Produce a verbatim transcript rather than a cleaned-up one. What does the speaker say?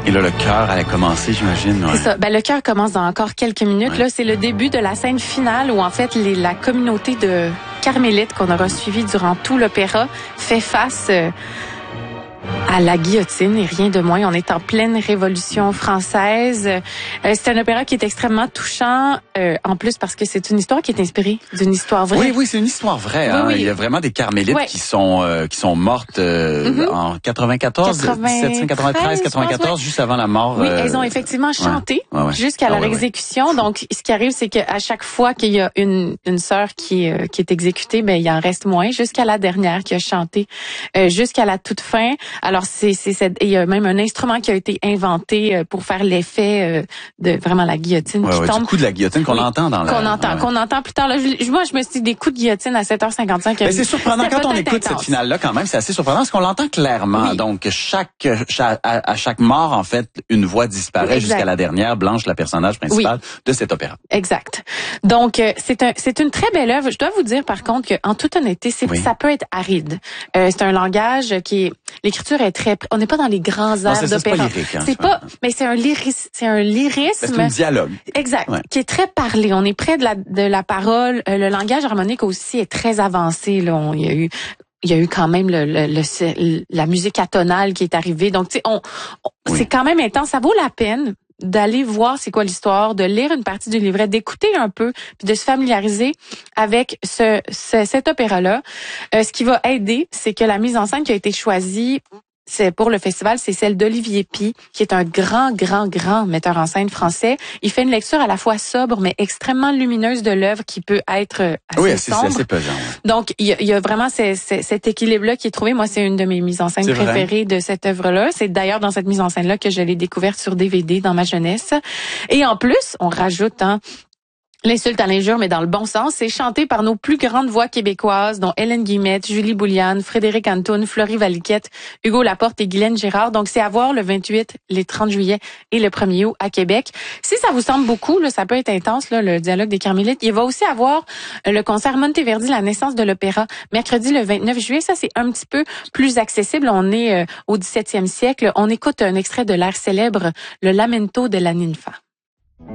Et là, le chœur allait commencer, j'imagine. Ouais. C'est ça. Ben, le chœur commence dans encore quelques minutes. Ouais. Là, c'est le début de la scène finale où, en fait, les, la communauté de carmélites qu'on aura suivi durant tout l'opéra fait face euh, à la guillotine et rien de moins. On est en pleine Révolution française. Euh, c'est un opéra qui est extrêmement touchant, euh, en plus parce que c'est une histoire qui est inspirée d'une histoire vraie. Oui, oui, c'est une histoire vraie. Oui, hein. oui. Il y a vraiment des carmélites ouais. qui sont euh, qui sont mortes euh, mm-hmm. en quatre-vingt-quatorze, dix-sept cent quatre-vingt-treize, quatre-vingt-quatorze, ouais. juste avant la mort. Oui, euh... elles ont effectivement chanté ouais. Ouais, ouais. jusqu'à leur ah, ouais, exécution. Ouais. Donc, ce qui arrive, c'est qu'à chaque fois qu'il y a une une sœur qui euh, qui est exécutée, ben il en reste moins jusqu'à la dernière qui a chanté euh, jusqu'à la toute fin. Alors, c'est c'est cette il y a même un instrument qui a été inventé pour faire l'effet de vraiment la guillotine ouais, qui ouais, tombe. Du coup de la guillotine qu'on oui, entend dans la... Qu'on entend, ouais. qu'on entend plus tard. Là, je, moi, je me suis dit des coups de guillotine à sept heures cinquante-cinq. Mais c'est surprenant quand on écoute intense. Cette finale-là quand même. C'est assez surprenant parce qu'on l'entend clairement. Oui. Donc, chaque, chaque à, à chaque mort, en fait, une voix disparaît oui, jusqu'à la dernière, Blanche, la personnage principale oui. de cet opéra. Exact. Donc, c'est un, c'est une très belle œuvre. Je dois vous dire, par contre, qu'en toute honnêteté, c'est, oui. ça peut être aride. Euh, c'est un langage qui est... L'écriture est très... On n'est pas dans les grands airs d'opéra. C'est pas lyrique. Hein, c'est pas... Mais c'est un lyrisme. C'est un lyrisme... C'est un dialogue. Exact. Ouais. Qui est très parlé. On est près de la, de la parole. Euh, le langage harmonique aussi est très avancé. Là. On, il y a eu... Il y a eu quand même le, le, le, la musique atonale qui est arrivée. Donc, tu sais, on, on oui. c'est quand même intense. Ça vaut la peine d'aller voir c'est quoi l'histoire, de lire une partie du livret, d'écouter un peu, puis de se familiariser avec ce, ce cet opéra-là. Euh, ce qui va aider, c'est que la mise en scène qui a été choisie c'est pour le festival, c'est celle d'Olivier Py, qui est un grand, grand, grand metteur en scène français. Il fait une lecture à la fois sobre, mais extrêmement lumineuse de l'œuvre qui peut être assez oui, sombre. Oui, c'est assez pesant. Ouais. Donc, il y a, il y a vraiment ce, ce, cet équilibre-là qui est trouvé. Moi, c'est une de mes mises en scène c'est préférées vrai. De cette œuvre-là. C'est d'ailleurs dans cette mise en scène-là que je l'ai découverte sur D V D dans ma jeunesse. Et en plus, on rajoute... Hein, l'insulte à l'injure, mais dans le bon sens, c'est chanté par nos plus grandes voix québécoises, dont Hélène Guillemette, Julie Bouliane, Frédéric Antoun, Florie Valiquette, Hugo Laporte et Guylaine Gérard. Donc, c'est à voir le vingt-huit, les trente juillet et le premier août à Québec. Si ça vous semble beaucoup, là, ça peut être intense, là, le dialogue des Carmélites. Il va aussi avoir le concert Monteverdi, la naissance de l'opéra, mercredi le vingt-neuf juillet. Ça, c'est un petit peu plus accessible. On est euh, au dix-septième siècle. On écoute un extrait de l'air célèbre, le Lamento de la Ninfa.